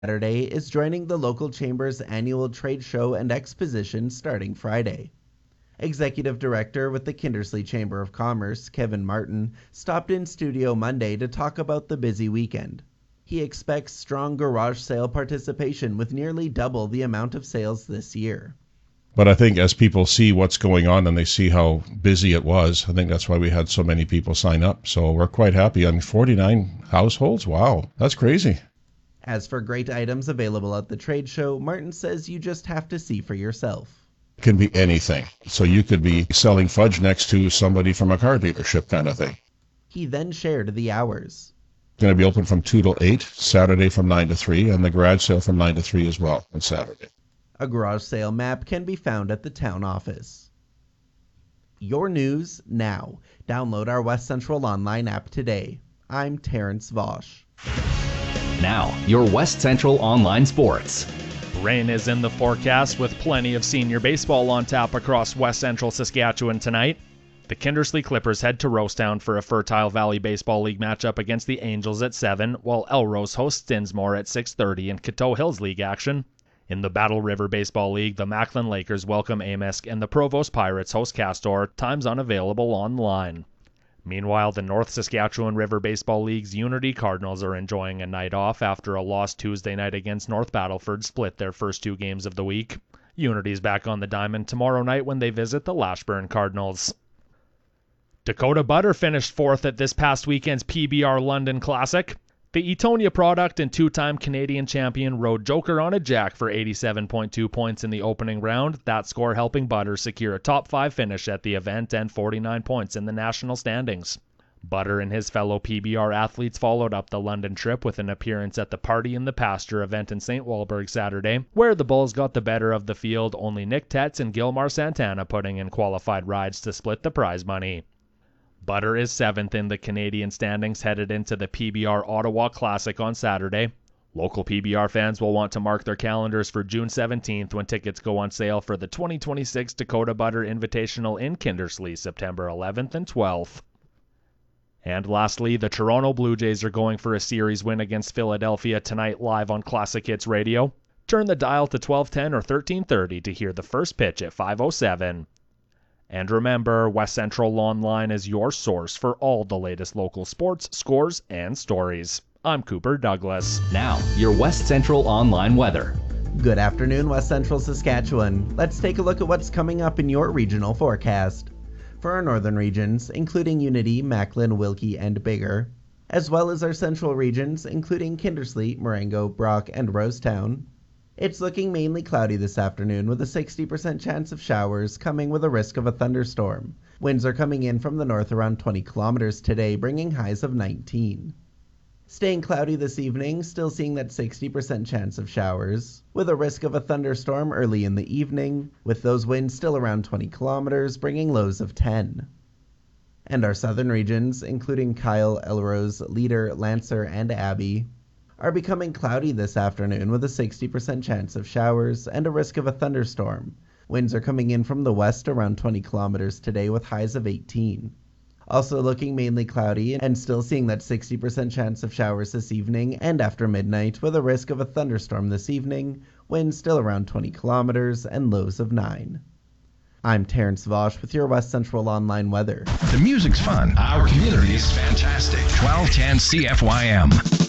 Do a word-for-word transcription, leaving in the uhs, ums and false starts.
Saturday is joining the local chamber's annual trade show and exposition starting Friday. Executive Director with the Kindersley Chamber of Commerce, Kevin Martin, stopped in studio Monday to talk about the busy weekend. He expects strong garage sale participation with nearly double the amount of sales this year. But I think as people see what's going on and they see how busy it was, I think that's why we had so many people sign up. So we're quite happy. I mean, forty-nine households? Wow, that's crazy. As for great items available at the trade show, Martin says you just have to see for yourself. It can be anything. So you could be selling fudge next to somebody from a car dealership kind of thing. He then shared the hours. It's going to be open from two till eight, Saturday from nine to three, and the garage sale from nine to three as well on Saturday. A garage sale map can be found at the town office. Your news now. Download our West Central Online app today. I'm Terrence Vosch. Now, your West Central Online Sports. Rain is in the forecast with plenty of senior baseball on tap across West Central Saskatchewan tonight. The Kindersley Clippers head to Rosetown for a Fertile Valley Baseball League matchup against the Angels at seven, while Elrose hosts Dinsmore at six thirty in Coteau Hills League action. In the Battle River Baseball League, the Macklin Lakers welcome Amisk and the Provost Pirates host Castor, times unavailable online. Meanwhile, the North Saskatchewan River Baseball League's Unity Cardinals are enjoying a night off after a loss Tuesday night against North Battleford split their first two games of the week. Unity's back on the diamond tomorrow night when they visit the Lashburn Cardinals. Dakota Butter finished fourth at this past weekend's P B R London Classic. The Etonia product and two-time Canadian champion rode Joker on a jack for eighty-seven point two points in the opening round, that score helping Butter secure a top five finish at the event and forty-nine points in the national standings. Butter and his fellow P B R athletes followed up the London trip with an appearance at the Party in the Pasture event in Saint Walburg Saturday, where the Bulls got the better of the field, only Nick Tetz and Gilmar Santana putting in qualified rides to split the prize money. Butter is seventh in the Canadian standings headed into the P B R Ottawa Classic on Saturday. Local P B R fans will want to mark their calendars for June seventeenth when tickets go on sale for the twenty twenty-six Dakota Butter Invitational in Kindersley, September eleventh and twelfth. And lastly, the Toronto Blue Jays are going for a series win against Philadelphia tonight live on Classic Hits Radio. Turn the dial to twelve ten or thirteen thirty to hear the first pitch at five oh seven. And remember, West Central Online is your source for all the latest local sports, scores, and stories. I'm Cooper Douglas. Now, your West Central Online weather. Good afternoon, West Central Saskatchewan. Let's take a look at what's coming up in your regional forecast. For our northern regions, including Unity, Macklin, Wilkie, and Biggar, as well as our central regions, including Kindersley, Marengo, Brock, and Rosetown, it's looking mainly cloudy this afternoon with a sixty percent chance of showers coming with a risk of a thunderstorm. Winds are coming in from the north around twenty kilometers today, bringing highs of nineteen. Staying cloudy this evening, still seeing that sixty percent chance of showers, with a risk of a thunderstorm early in the evening, with those winds still around twenty kilometers, bringing lows of ten. And our southern regions, including Kyle, Elrose, Leader, Lancer, and Abbey, are becoming cloudy this afternoon with a sixty percent chance of showers and a risk of a thunderstorm. Winds are coming in from the west around twenty kilometers today with highs of eighteen. Also looking mainly cloudy and still seeing that sixty percent chance of showers this evening and after midnight with a risk of a thunderstorm this evening, winds still around twenty kilometers and lows of nine. I'm Terrence Vosch with your West Central Online weather. The music's fun. Our community is fantastic. twelve ten C F Y M.